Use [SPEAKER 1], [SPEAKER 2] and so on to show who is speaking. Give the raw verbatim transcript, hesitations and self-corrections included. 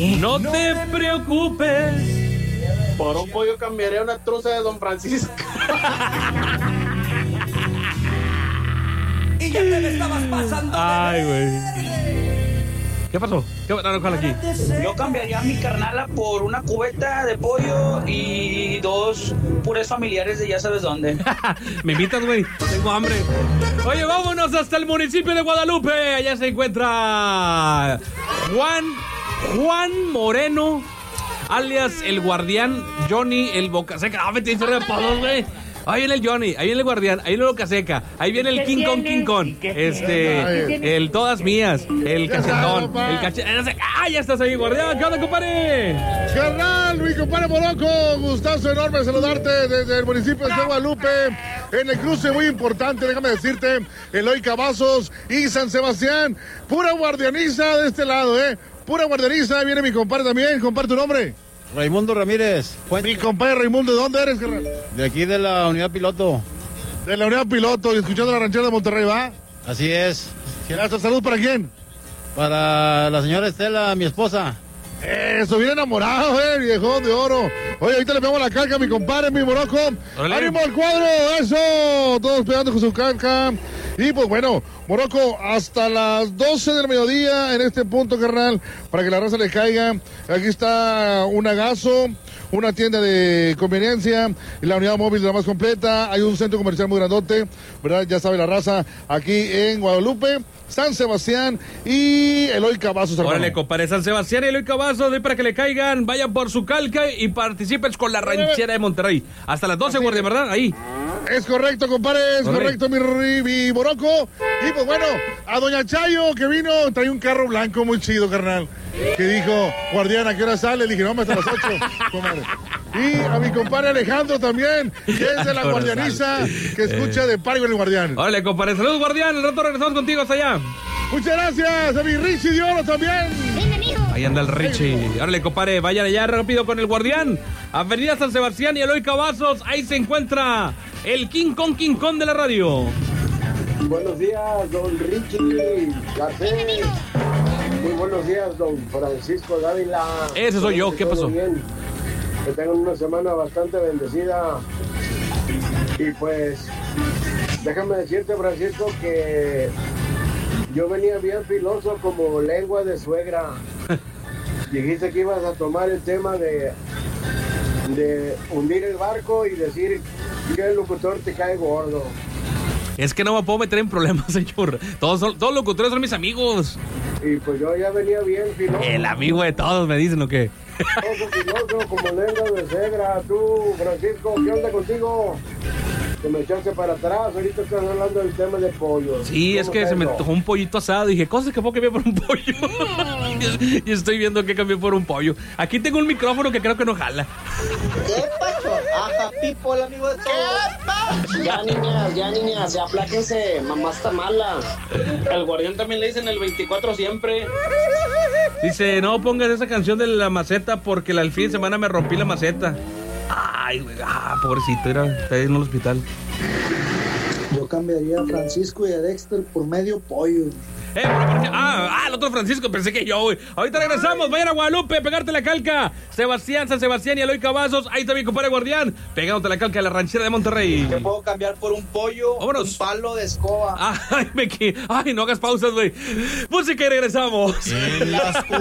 [SPEAKER 1] qué?
[SPEAKER 2] No, no te preocupes.
[SPEAKER 3] Por un pollo cambiaría una truza de Don Francisco.
[SPEAKER 1] Y ya te le estabas pasando.
[SPEAKER 2] Ay, güey. ¿Qué pasó? ¿Qué pasó aquí?
[SPEAKER 4] Yo cambiaría a mi carnala por una cubeta de pollo y dos purés familiares de ya sabes dónde.
[SPEAKER 2] Me invitas, güey. Tengo hambre. Oye, vámonos hasta el municipio de Guadalupe. Allá se encuentra Juan, Juan Moreno, alias el Guardián, Johnny el Boca Seca. Ah, me tienes de apodos, güey. Ahí viene el Johnny, ahí viene el Guardián, ahí viene el Boca Seca, ahí viene el King Kong, King Kong, este, el Todas Mías, el Cachetón, el Cachetón. ¡Ah, ya estás ahí, Guardián! ¿Qué onda, compadre?
[SPEAKER 5] Carnal, mi compadre Moroco, gustazo enorme saludarte desde el municipio de Guadalupe, en el cruce muy importante, déjame decirte, Eloy Cavazos y San Sebastián, pura guardianiza de este lado, ¿eh? Pura guardianiza, viene mi compadre también, compadre, ¿tu nombre?
[SPEAKER 6] Raimundo Ramírez.
[SPEAKER 5] Mi compadre Raimundo, ¿de dónde eres, carnal?
[SPEAKER 6] De aquí de la unidad piloto.
[SPEAKER 5] De la unidad piloto, y escuchando la ranchera de Monterrey, ¿va?
[SPEAKER 6] Así es.
[SPEAKER 5] ¿Hasta salud para quién?
[SPEAKER 6] Para la señora Estela, mi esposa.
[SPEAKER 5] Eso, bien enamorado, eh, viejón de oro. Oye, ahorita le pegamos la calca a mi compadre, mi Moroco. ¡Ánimo al cuadro! ¡Eso! Todos pegando con su calca. Y pues bueno, Moroco, hasta las doce del mediodía en este punto, carnal, para que la raza le caiga. Aquí está un agazo, una tienda de conveniencia, la unidad móvil de la más completa. Hay un centro comercial muy grandote, ¿verdad? Ya sabe la raza, aquí en Guadalupe, San Sebastián y Eloy Cavazos.
[SPEAKER 2] Órale, compadre, San Sebastián y Eloy Cavazos, de para que le caigan, vayan por su calca y participen con la ranchera de Monterrey. Hasta las doce, guardia, ¿verdad? Ahí.
[SPEAKER 5] Es correcto, compadre, es correcto, mi, mi Moroco. Y pues bueno, a doña Chayo, que vino, trae un carro blanco muy chido, carnal. Que dijo, guardián, ¿a qué hora sale? Le dije, no, hasta las ocho, comadre. Y a mi compadre Alejandro también, que es de la guardianiza, que escucha de Pargo en el Guardián.
[SPEAKER 2] Órale, compadre, saludos, guardián, el rato regresamos contigo hasta allá.
[SPEAKER 5] Muchas gracias a mi Richie de Oro también.
[SPEAKER 2] Ahí anda el Richie. Órale, compadre, vayan allá rápido con el Guardián. Avenida San Sebastián y Eloy Cavazos, ahí se encuentra el King Kong, King Kong de la radio.
[SPEAKER 7] Buenos días, don Richie Garcés. Muy buenos días, don Francisco Dávila.
[SPEAKER 2] Ese soy yo, ¿qué pasó?
[SPEAKER 7] Bien. Que tengan una semana bastante bendecida. Y pues, déjame decirte, Francisco, que yo venía bien filoso como lengua de suegra. Dijiste que ibas a tomar el tema de, de hundir el barco y decir que el locutor te cae gordo.
[SPEAKER 2] Es que no me puedo meter en problemas, señor. Todos, son, todos los locutores son mis amigos.
[SPEAKER 7] Y pues yo ya venía bien filoso.
[SPEAKER 2] El amigo de todos, me dicen, ¿o qué?
[SPEAKER 7] Filoso, filoso, como lengua de suegra. Tú, Francisco, ¿qué onda contigo? Que me echaste para atrás, ahorita estás hablando del tema de pollo.
[SPEAKER 2] Sí, es que se me tocó un pollito asado. Dije, cosas que puedo cambiar por un pollo. Y estoy viendo que cambié por un pollo. Aquí tengo un micrófono que creo que no jala.
[SPEAKER 8] ¿Qué pacho? Ajá, Pipo, el amigo de todos. Ya, niñas, ya, niñas, ya apláquense. Mamá está mala.
[SPEAKER 4] Al Guardián también le dicen el veinticuatro siempre.
[SPEAKER 2] Dice, no pongas esa canción de la maceta porque el fin de semana me rompí la maceta. Ay, güey, ah, pobrecito, era, está en el hospital.
[SPEAKER 9] Yo cambiaría a Francisco y a Dexter por medio pollo.
[SPEAKER 2] Eh, pero ¿por qué? Ah, ah, el otro Francisco, pensé que yo, güey. Ahorita regresamos, vayan a Guadalupe, pegarte la calca. Sebastián, San Sebastián y Eloy Cavazos. Ahí está mi compadre Guardián, pegándote la calca a la ranchera de Monterrey.
[SPEAKER 8] Te puedo cambiar por un pollo,
[SPEAKER 2] vámonos.
[SPEAKER 8] Un palo de escoba.
[SPEAKER 2] Ay, me que... Ay, no hagas pausas, güey. Música y regresamos.
[SPEAKER 10] En las